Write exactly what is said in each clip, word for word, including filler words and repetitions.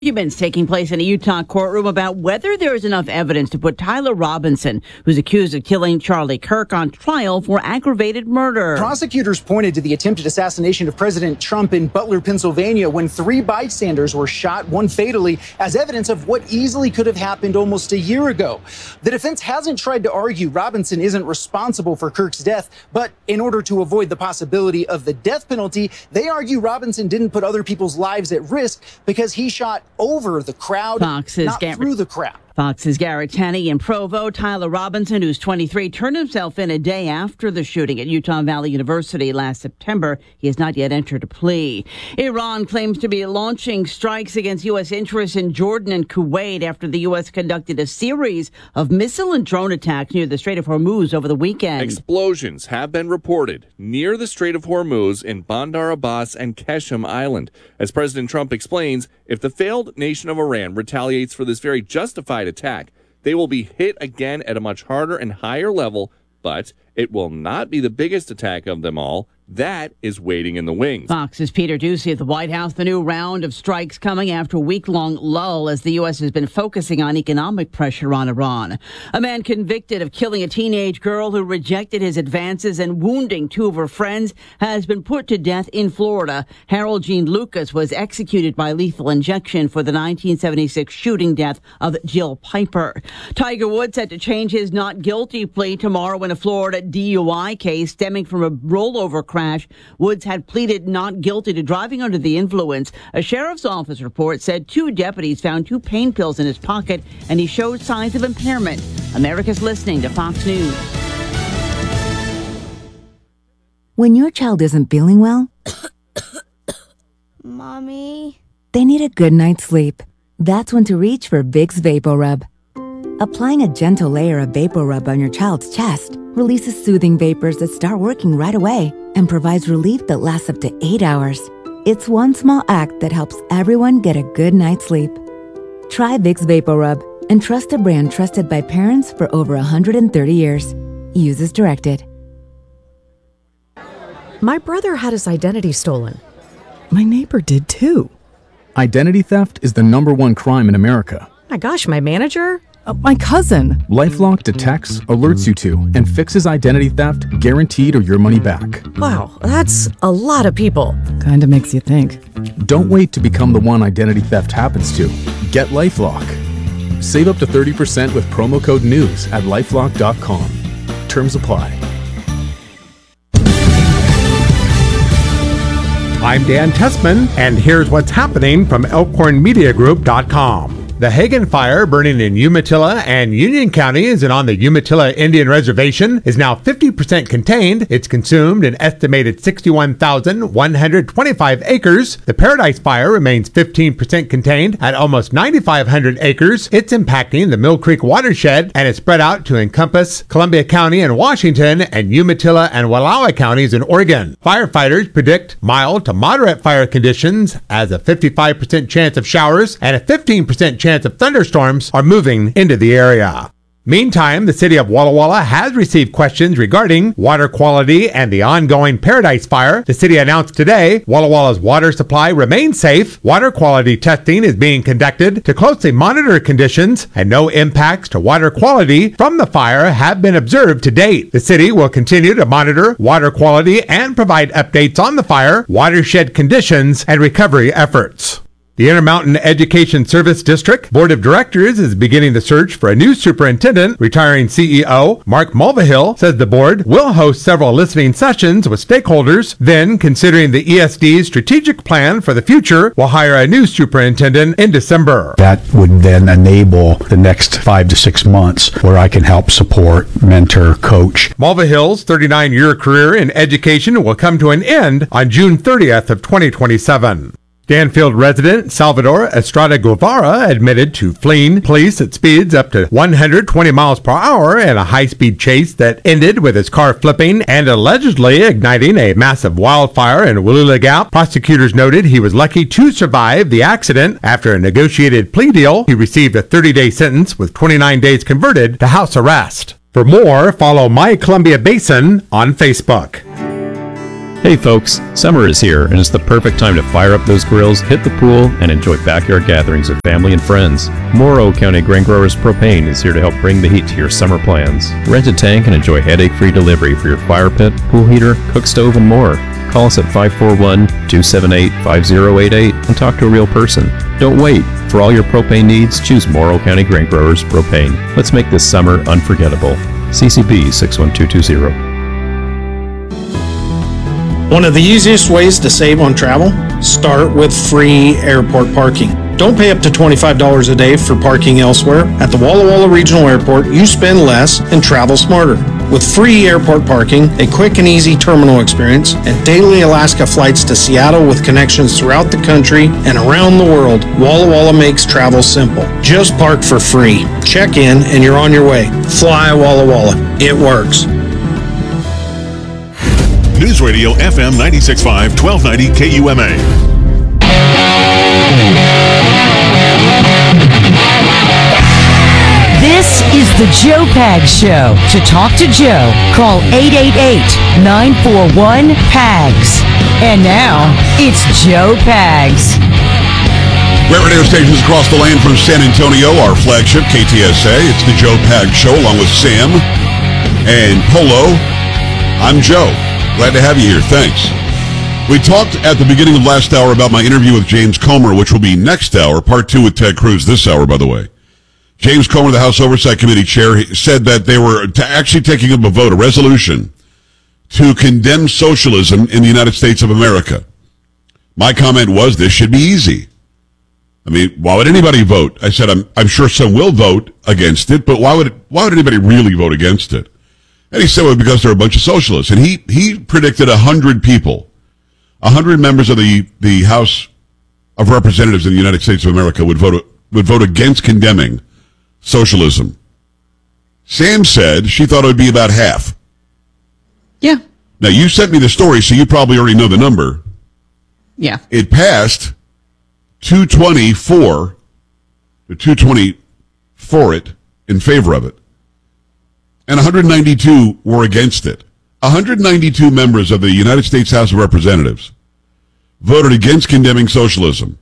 Arguments taking place in a Utah courtroom about whether there is enough evidence to put Tyler Robinson, who's accused of killing Charlie Kirk, on trial for aggravated murder. Prosecutors pointed to the attempted assassination of President Trump in Butler, Pennsylvania, when three bystanders were shot, one fatally, as evidence of what easily could have happened almost a year ago. The defense hasn't tried to argue Robinson isn't responsible for Kirk's death, but in order to avoid the possibility of the death penalty, they argue Robinson didn't put other people's lives at risk because he shot over the crowd, Fox's not Garrett, through the crowd. Fox's Garrett Tenney in Provo. Tyler Robinson, who's twenty-three, turned himself in a day after the shooting at Utah Valley University last September. He has not yet entered a plea. Iran claims to be launching strikes against U S interests in Jordan and Kuwait after the U S conducted a series of missile and drone attacks near the Strait of Hormuz over the weekend. Explosions have been reported near the Strait of Hormuz in Bandar Abbas and Qeshm Island. As President Trump explains, if the failed nation of Iran retaliates for this very justified attack, they will be hit again at a much harder and higher level, but it will not be the biggest attack of them all. That is waiting in the wings. Fox's Peter Ducey at the White House. The new round of strikes coming after a week-long lull as the U S has been focusing on economic pressure on Iran. A man convicted of killing a teenage girl who rejected his advances and wounding two of her friends has been put to death in Florida. Harold Gene Lucas was executed by lethal injection for the nineteen seventy-six shooting death of Jill Piper. Tiger Woods set to change his not guilty plea tomorrow in a Florida D U I case stemming from a rollover crash. Woods had pleaded not guilty to driving under the influence. A sheriff's office report said two deputies found two pain pills in his pocket and he showed signs of impairment. America's listening to Fox News. When your child isn't feeling well, Mommy, they need a good night's sleep. That's when to reach for Vicks VapoRub. Applying a gentle layer of VapoRub on your child's chest releases soothing vapors that start working right away and provides relief that lasts up to eight hours. It's one small act that helps everyone get a good night's sleep. Try Vicks VapoRub and trust a brand trusted by parents for over one hundred thirty years. Use as directed. My brother had his identity stolen. My neighbor did too. Identity theft is the number one crime in America. My gosh, my manager? Uh, my cousin. LifeLock detects, alerts you to, and fixes identity theft, guaranteed or your money back. Wow, that's a lot of people. Kinda makes you think. Don't wait to become the one identity theft happens to. Get LifeLock. Save up to thirty percent with promo code NEWS at lifelock dot com. Terms apply. I'm Dan Tessman, and here's what's happening from elkhorn media group dot com. The Hagen Fire, burning in Umatilla and Union counties and on the Umatilla Indian Reservation, is now fifty percent contained. It's consumed an estimated sixty-one thousand one hundred twenty-five acres. The Paradise Fire remains fifteen percent contained at almost nine thousand five hundred acres. It's impacting the Mill Creek watershed, and it's spread out to encompass Columbia County in Washington and Umatilla and Wallowa counties in Oregon. Firefighters predict mild to moderate fire conditions as a fifty-five percent chance of showers and a fifteen percent chance of thunderstorms are moving into the area. Meantime, the city of Walla Walla has received questions regarding water quality and the ongoing Paradise Fire. The city announced today Walla Walla's water supply remains safe. Water quality testing is being conducted to closely monitor conditions, and no impacts to water quality from the fire have been observed to date. The city will continue to monitor water quality and provide updates on the fire, watershed conditions, and recovery efforts. The Intermountain Education Service District Board of Directors is beginning the search for a new superintendent. Retiring C E O Mark Mulvihill says the board will host several listening sessions with stakeholders. Then, considering the E S D's strategic plan for the future, will hire a new superintendent in December. That would then enable the next five to six months where I can help support, mentor, coach. Mulvihill's thirty-nine-year career in education will come to an end on June thirtieth of twenty twenty-seven. Danfield resident Salvador Estrada Guevara admitted to fleeing police at speeds up to one hundred twenty miles per hour in a high-speed chase that ended with his car flipping and allegedly igniting a massive wildfire in Wallula Gap. Prosecutors noted he was lucky to survive the accident. After a negotiated plea deal, he received a thirty-day sentence with twenty-nine days converted to house arrest. For more, follow My Columbia Basin on Facebook. Hey folks, summer is here and it's the perfect time to fire up those grills, hit the pool, and enjoy backyard gatherings with family and friends. Morrow County Grain Growers Propane is here to help bring the heat to your summer plans. Rent a tank and enjoy headache-free delivery for your fire pit, pool heater, cook stove, and more. Call us at five four one, two seven eight, five zero eight eight and talk to a real person. Don't wait. For all your propane needs, choose Morrow County Grain Growers Propane. Let's make this summer unforgettable. C C B six one two two zero. One of the easiest ways to save on travel? Start with free airport parking. Don't pay up to twenty-five dollars a day for parking elsewhere. At the Walla Walla Regional Airport, you spend less and travel smarter. With free airport parking, a quick and easy terminal experience, and daily Alaska flights to Seattle with connections throughout the country and around the world, Walla Walla makes travel simple. Just park for free. Check in and you're on your way. Fly Walla Walla. It works. News Radio F M ninety-six point five, twelve ninety K U M A. This is the Joe Pags Show. To talk to Joe, call eight eight eight, nine four one, P A G S. And now, it's Joe Pags. Great radio stations across the land from San Antonio, our flagship, K T S A. It's the Joe Pags Show, along with Sam and Polo. I'm Joe. Glad to have you here. Thanks. We talked at the beginning of last hour about my interview with James Comer, which will be next hour, part two with Ted Cruz this hour, by the way. James Comer, the House Oversight Committee chair, said that they were t- actually taking up a vote, a resolution, to condemn socialism in the United States of America. My comment was, this should be easy. I mean, why would anybody vote? I said, I'm, I'm sure some will vote against it, but why would it, why would anybody really vote against it? And he said, well, because they're a bunch of socialists. And he, he predicted one hundred people, one hundred members of the, the House of Representatives in the United States of America would vote, would vote against condemning socialism. Sam said she thought it would be about half. Yeah. Now, you sent me the story, so you probably already know the number. Yeah. It passed two twenty-four to two twenty for it, in favor of it. And one hundred ninety-two were against it. one hundred ninety-two members of the United States House of Representatives voted against condemning socialism.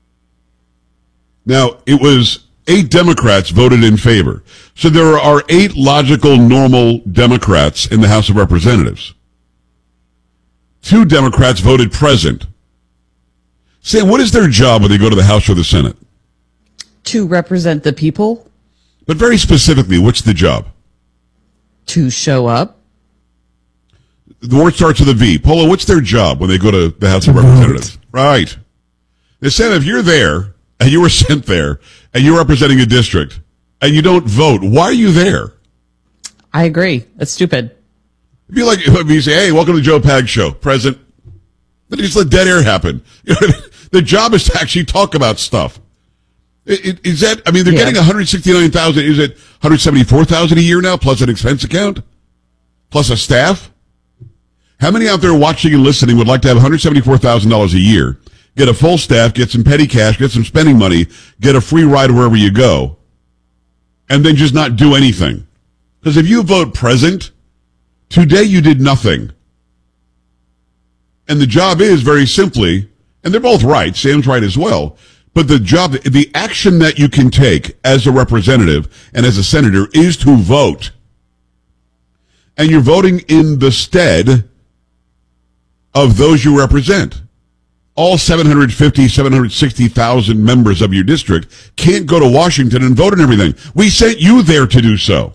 Now, it was eight Democrats voted in favor. So there are eight logical, normal Democrats in the House of Representatives. Two Democrats voted present. Sam, what is their job when they go to the House or the Senate? To represent the people. But very specifically, what's the job? To show up. The word starts with a V. Polo, what's their job when they go to the House of Representatives? Right. They said if you're there, and you were sent there, and you're representing a district, and you don't vote, why are you there? I agree. That's stupid. It'd be like if you say, hey, welcome to the Joe Pags Show, present. But just let dead air happen. You know what I mean? The job is to actually talk about stuff. Is that, I mean, they're yeah. getting one hundred sixty-nine thousand dollars. Is it one hundred seventy-four thousand dollars a year now, plus an expense account? Plus a staff? How many out there watching and listening would like to have one hundred seventy-four thousand dollars a year, get a full staff, get some petty cash, get some spending money, get a free ride wherever you go, and then just not do anything? Because if you vote present, today you did nothing. And the job is very simply, and they're both right, Sam's right as well, but the job, the action that you can take as a representative and as a senator is to vote. And you're voting in the stead of those you represent. All seven hundred fifty, seven hundred sixty thousand members of your district can't go to Washington and vote on everything. We sent you there to do so.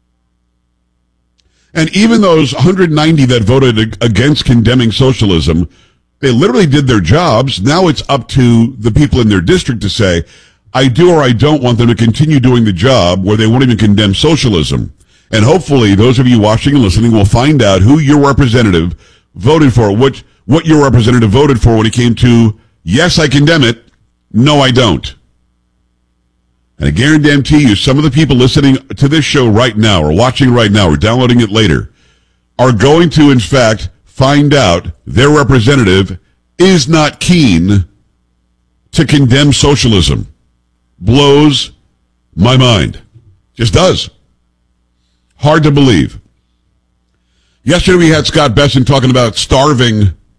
And even those one hundred ninety that voted against condemning socialism, they literally did their jobs. Now it's up to the people in their district to say, I do or I don't want them to continue doing the job where they won't even condemn socialism. And hopefully those of you watching and listening will find out who your representative voted for, what, what your representative voted for when it came to, yes, I condemn it, no, I don't. And I guarantee you, some of the people listening to this show right now, or watching right now, or downloading it later, are going to, in fact, find out their representative is not keen to condemn socialism. Blows my mind. Just does. Hard to believe. Yesterday we had Scott Besson talking about starving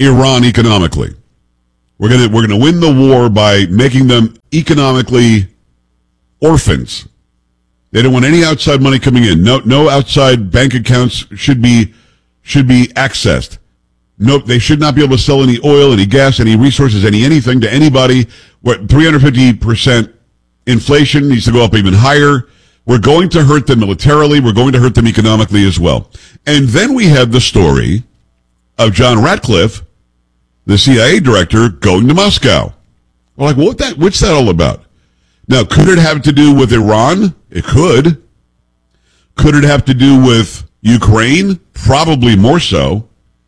Iran economically. We're gonna we're gonna win the war by making them economically orphans. They don't want any outside money coming in. No no outside bank accounts should be should be accessed. Nope, they should not be able to sell any oil, any gas, any resources, any anything to anybody. What three hundred fifty percent inflation needs to go up even higher. We're going to hurt them militarily. We're going to hurt them economically as well. And then we have the story of John Ratcliffe, the C I A director, going to Moscow. We're like, what that? What's that all about? Now, could it have to do with Iran? It could. Could it have to do with Ukraine? Probably more so.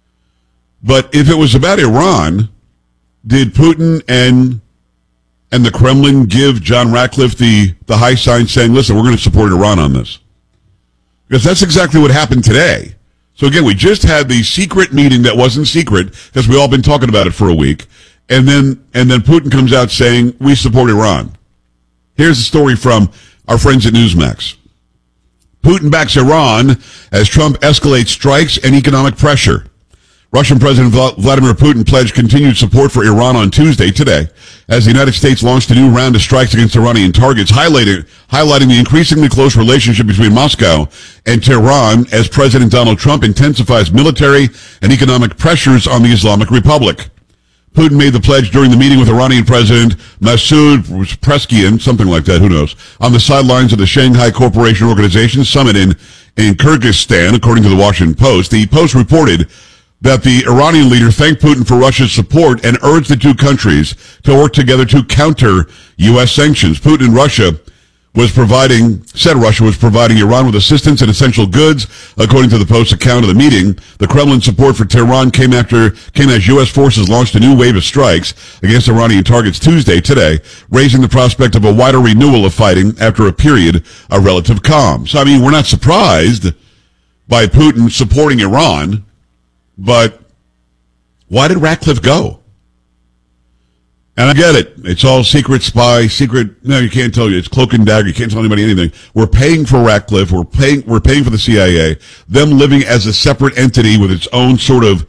But if it was about Iran, did Putin and and the Kremlin give John Ratcliffe the, the high sign saying, listen, we're going to support Iran on this? Because that's exactly what happened today. So again, we just had the secret meeting that wasn't secret because we all been talking about it for a week. And then and then Putin comes out saying, we support Iran. Here's the story from our friends at Newsmax. Putin backs Iran as Trump escalates strikes and economic pressure. Russian President Vladimir Putin pledged continued support for Iran on Tuesday today as the United States launched a new round of strikes against Iranian targets, highlighting, highlighting the increasingly close relationship between Moscow and Tehran as President Donald Trump intensifies military and economic pressures on the Islamic Republic. Putin made the pledge during the meeting with Iranian President Masoud Pezeshkian, something like that, who knows, on the sidelines of the Shanghai Cooperation Organization summit in, in Kyrgyzstan, according to the Washington Post. The Post reported that the Iranian leader thanked Putin for Russia's support and urged the two countries to work together to counter U S sanctions. Putin and Russia was providing, said Russia was providing Iran with assistance and essential goods, according to the Post's account of the meeting. The Kremlin support for Tehran came after, came as U S forces launched a new wave of strikes against Iranian targets Tuesday today, raising the prospect of a wider renewal of fighting after a period of relative calm. So, I mean, we're not surprised by Putin supporting Iran. But why did Ratcliffe go? And I get it. It's all secret spy, secret. No, you can't tell you. It's cloak and dagger. You can't tell anybody anything. We're paying for Ratcliffe. We're paying, we're paying for the C I A. Them living as a separate entity with its own sort of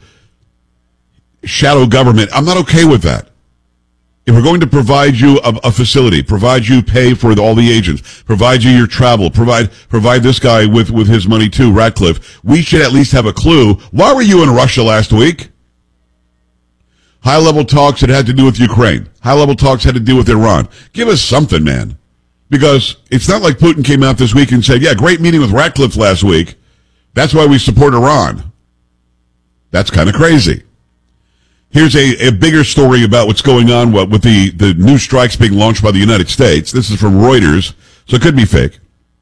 shadow government. I'm not okay with that. If we're going to provide you a, a facility, provide you pay for the, all the agents, provide you your travel, provide provide this guy with, with his money too, Ratcliffe, we should at least have a clue. Why were you in Russia last week? High-level talks that had to do with Ukraine. High-level talks had to do with Iran. Give us something, man. Because it's not like Putin came out this week and said, yeah, great meeting with Ratcliffe last week. That's why we support Iran. That's kind of crazy. Here's a, a bigger story about what's going on with the, the new strikes being launched by the United States. This is from Reuters, so it could be fake.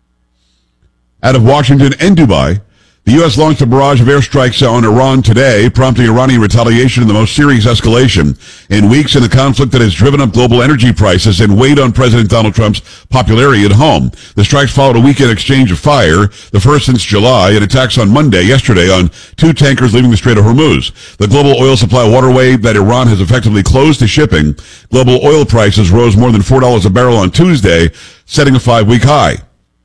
Out of Washington and Dubai, the U S launched a barrage of airstrikes on Iran today, prompting Iranian retaliation in the most serious escalation in weeks in a conflict that has driven up global energy prices and weighed on President Donald Trump's popularity at home. The strikes followed a weekend exchange of fire, the first since July, and attacks on Monday, yesterday, on two tankers leaving the Strait of Hormuz, the global oil supply waterway that Iran has effectively closed to shipping. Global oil prices rose more than four dollars a barrel on Tuesday, setting a five-week high.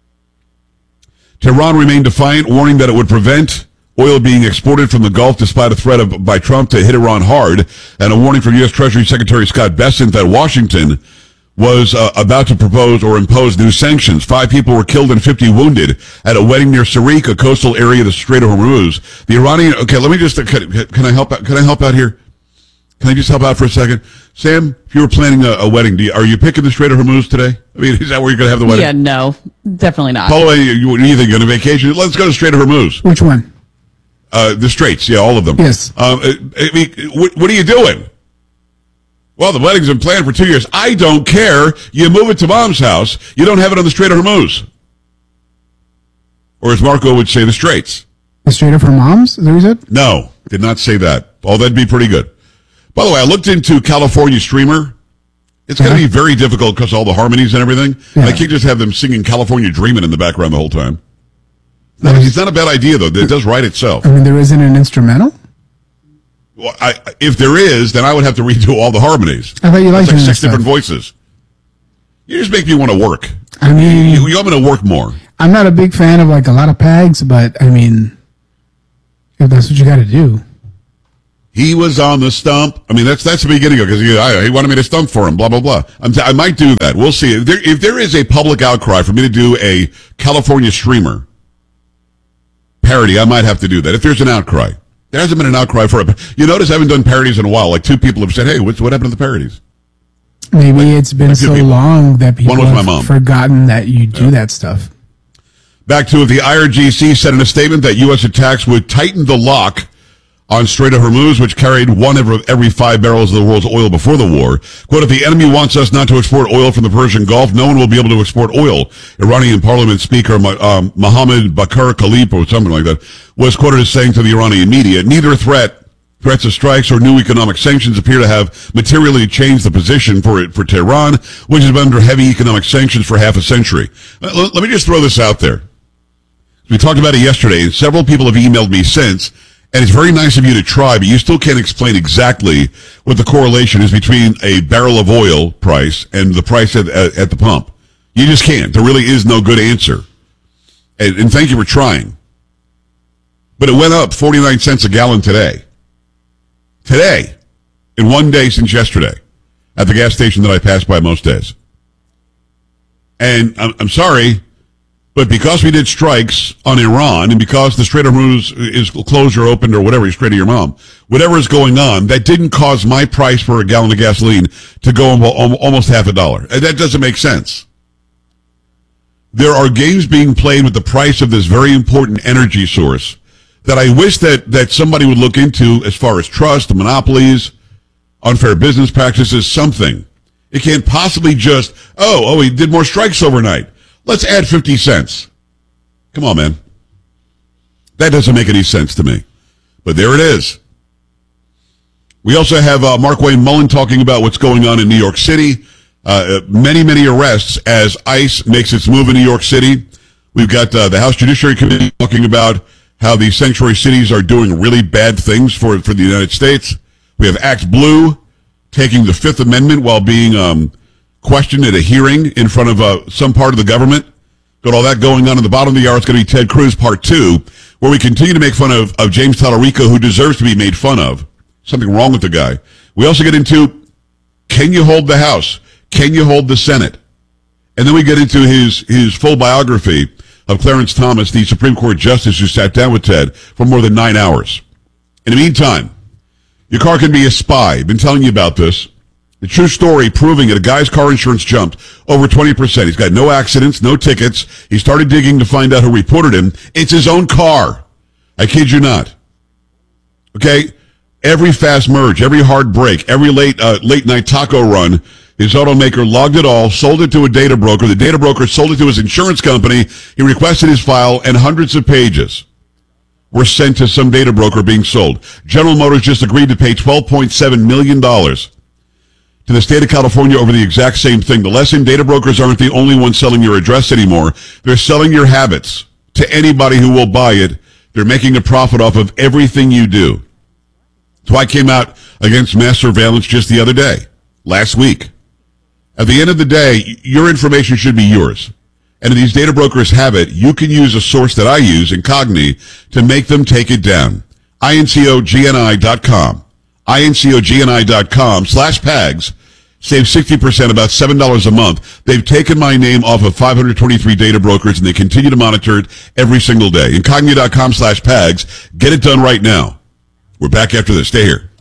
Tehran remained defiant, warning that it would prevent oil being exported from the Gulf despite a threat of, by Trump to hit Iran hard, and a warning from U S Treasury Secretary Scott Bessent that Washington was uh, about to propose or impose new sanctions. Five people were killed and fifty wounded at a wedding near Sarik, a coastal area of the Strait of Hormuz. The Iranian, okay, let me just, can, can I help out, can I help out here? Can I just help out for a second? Sam, if you were planning a, a wedding, do you, are you picking the Strait of Hormuz today? I mean, is that where you're going to have the wedding? Yeah, no, definitely not. Paula, you, you, you think you're on a vacation? Let's go to Strait of Hormuz. Which one? Uh, the Straits, yeah, all of them. Yes. Um, I mean, what, what are you doing? Well, the wedding's been planned for two years. I don't care. You move it to Mom's house. You don't have it on the Strait of Hormuz. Or as Marco would say, the Straits. The Strait of Hormuz? Is that what you said? No, did not say that. Oh, that'd be pretty good. By the way, I looked into California Streamer. It's going to Yeah. be very difficult because all the harmonies and everything. Yeah. And I can't just have them singing California Dreamin' in the background the whole time. No, it's not a bad idea, though. It does write itself. I mean, there isn't an instrumental? Well, I, if there is, then I would have to redo all the harmonies. I thought you liked That's like doing six that different stuff. voices. You just make me want to work. I mean, You, you want me to work more. I'm not a big fan of like a lot of pags, but I mean, if that's what you got to do. He was on the stump. I mean, that's that's the beginning of it, because he, he wanted me to stump for him, blah, blah, blah. I'm t- I might do that. We'll see. If there, if there is a public outcry for me to do a California streamer parody, I might have to do that. If there's an outcry. There hasn't been an outcry for it. You notice I haven't done parodies in a while. Like two people have said, hey, what's, what happened to the parodies? Maybe like, it's been like so people. long that people One was my have mom. forgotten that you do Yeah. that stuff. Back to it, the I R G C said in a statement that U S attacks would tighten the lock on Strait of Hormuz, which carried one every, every five barrels of the world's oil before the war. Quote, if the enemy wants us not to export oil from the Persian Gulf, no one will be able to export oil. Iranian Parliament Speaker um, Mohammad Bakr Khalif, or something like that, was quoted as saying to the Iranian media, neither threat, threats of strikes or new economic sanctions appear to have materially changed the position for it, for Tehran, which has been under heavy economic sanctions for half a century. Let, let me just throw this out there. We talked about it yesterday, and several people have emailed me since. And it's very nice of you to try, but you still can't explain exactly what the correlation is between a barrel of oil price and the price at, at, at the pump. You just can't. There really is no good answer. And, and thank you for trying. But it went up forty-nine cents a gallon today. Today. In one day since yesterday. At the gas station that I pass by most days. And I'm, I'm sorry, but because we did strikes on Iran, and because the Strait of Hormuz is closed or opened or whatever, you straight to your mom, whatever is going on, that didn't cause my price for a gallon of gasoline to go almost half a dollar. That doesn't make sense. There are games being played with the price of this very important energy source that I wish that, that somebody would look into as far as trust, monopolies, unfair business practices, something. It can't possibly just, oh, oh, he did more strikes overnight. Let's add fifty cents. Come on, man. That doesn't make any sense to me. But there it is. We also have uh, Markwayne Mullin talking about what's going on in New York City. Uh, many, many arrests as ICE makes its move in New York City. We've got uh, the House Judiciary Committee talking about how the sanctuary cities are doing really bad things for, for the United States. We have Act Blue taking the Fifth Amendment while being um, questioned at a hearing in front of uh, some part of the government. Got all that going on. In the bottom of the hour, it's going to be Ted Cruz Part two, where we continue to make fun of, of James Tallarico, who deserves to be made fun of. Something wrong with the guy. We also get into, can you hold the House? Can you hold the Senate? And then we get into his, his full biography of Clarence Thomas, the Supreme Court Justice who sat down with Ted for more than nine hours. In the meantime, your car can be a spy. I've been telling you about this. The true story proving it. A guy's car insurance jumped over twenty percent. He's got no accidents, no tickets. He started digging to find out who reported him. It's his own car. I kid you not. Okay? Every fast merge, every hard break, every late uh, late night taco run, his automaker logged it all, sold it to a data broker. The data broker sold it to his insurance company. He requested his file, and hundreds of pages were sent to some data broker being sold. General Motors just agreed to pay twelve point seven million dollars to the state of California over the exact same thing. The lesson, data brokers aren't the only ones selling your address anymore. They're selling your habits to anybody who will buy it. They're making a profit off of everything you do. So I came out against mass surveillance just the other day, last week. At the end of the day, your information should be yours. And if these data brokers have it, you can use a source that I use, Incogni, to make them take it down. I N C O G N I dot com. I N C O G N I dot com slash PAGS. Save sixty percent, about seven dollars a month. They've taken my name off of five hundred twenty-three data brokers, and they continue to monitor it every single day. Incogni dot com slash PAGS. Get it done right now. We're back after this. Stay here.